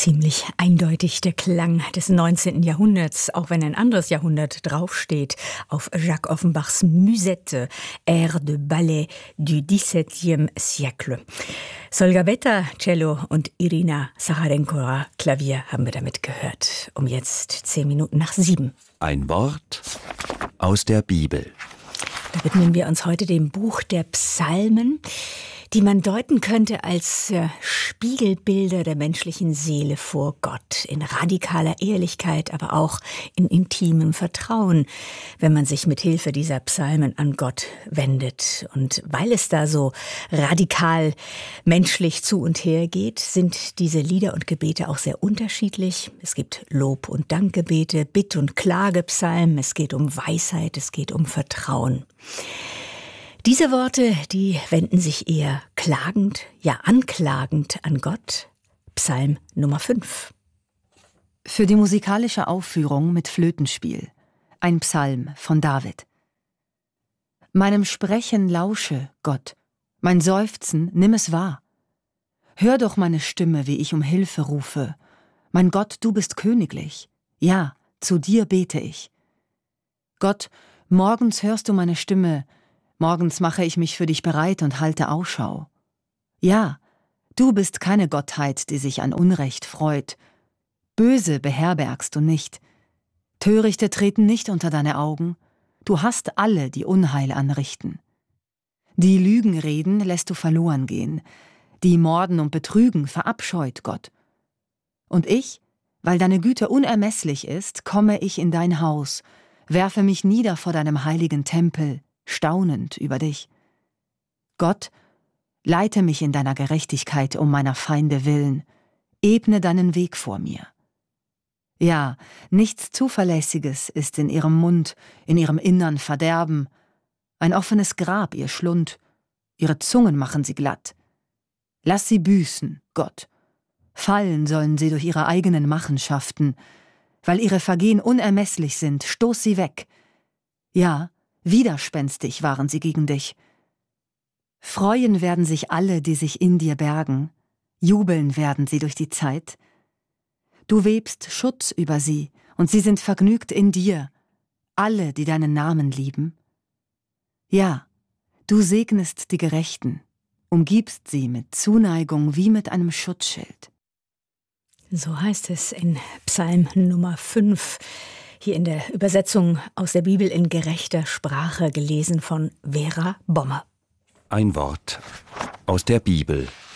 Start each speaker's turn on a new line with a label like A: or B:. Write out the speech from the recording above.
A: Ziemlich eindeutig der Klang des 19. Jahrhunderts, auch wenn ein anderes Jahrhundert draufsteht, auf Jacques Offenbachs Musette, Air de Ballet du XVIIe siècle. Solga Betta, Cello und Irina Sacharenko, Klavier, haben wir damit gehört. Um jetzt 7:10.
B: Ein Wort aus der Bibel.
A: Da widmen wir uns heute dem Buch der Psalmen, die man deuten könnte als Spiegelbilder der menschlichen Seele vor Gott, in radikaler Ehrlichkeit, aber auch in intimem Vertrauen, wenn man sich mit Hilfe dieser Psalmen an Gott wendet. Und weil es da so radikal menschlich zu und her geht, sind diese Lieder und Gebete auch sehr unterschiedlich. Es gibt Lob- und Dankgebete, Bitt- und Klagepsalmen, es geht um Weisheit, es geht um Vertrauen. Diese Worte, die wenden sich eher klagend, ja anklagend an Gott. Psalm Nummer 5.
C: Für die musikalische Aufführung mit Flötenspiel. Ein Psalm von David. Meinem Sprechen lausche, Gott. Mein Seufzen, nimm es wahr. Hör doch meine Stimme, wie ich um Hilfe rufe. Mein Gott, du bist königlich. Ja, zu dir bete ich. Gott, morgens hörst du meine Stimme. Morgens mache ich mich für dich bereit und halte Ausschau. Ja, du bist keine Gottheit, die sich an Unrecht freut. Böse beherbergst du nicht. Törichte treten nicht unter deine Augen. Du hast alle, die Unheil anrichten. Die Lügen reden lässt du verloren gehen. Die morden und betrügen verabscheut Gott. Und ich, weil deine Güte unermesslich ist, komme ich in dein Haus, werfe mich nieder vor deinem heiligen Tempel, staunend über dich. Gott, leite mich in deiner Gerechtigkeit um meiner Feinde willen, ebne deinen Weg vor mir. Ja, nichts Zuverlässiges ist in ihrem Mund, in ihrem Innern Verderben, ein offenes Grab ihr Schlund, ihre Zungen machen sie glatt. Lass sie büßen, Gott. Fallen sollen sie durch ihre eigenen Machenschaften, weil ihre Vergehen unermesslich sind, stoß sie weg. Ja, widerspenstig waren sie gegen dich. Freuen werden sich alle, die sich in dir bergen, jubeln werden sie durch die Zeit. Du webst Schutz über sie, und sie sind vergnügt in dir, alle, die deinen Namen lieben. Ja, du segnest die Gerechten, umgibst sie mit Zuneigung wie mit einem Schutzschild.
A: So heißt es in Psalm Nummer 5. Hier in der Übersetzung aus der Bibel in gerechter Sprache, gelesen von Vera Bommer.
B: Ein Wort aus der Bibel.